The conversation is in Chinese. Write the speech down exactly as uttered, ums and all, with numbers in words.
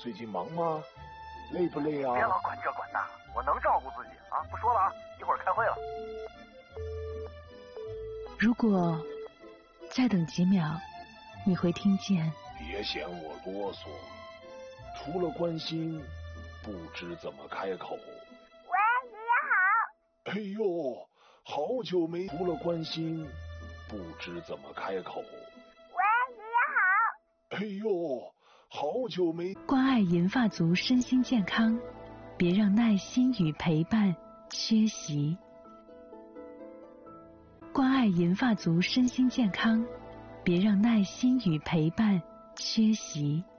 最近忙吗？累不累啊？ 别老管这管那，我能照顾自己啊！不说了啊，一会儿开会了。 如果再等几秒，你会听见。 别嫌我啰嗦，除了关心，不知怎么开口。 喂，爷爷好。 哎呦，好久没除了关心，不知怎么开口。 喂，爷爷好。 哎呦，好久没。 关爱银发族身心健康，别让耐心与陪伴缺席。关爱银发族身心健康，别让耐心与陪伴缺席。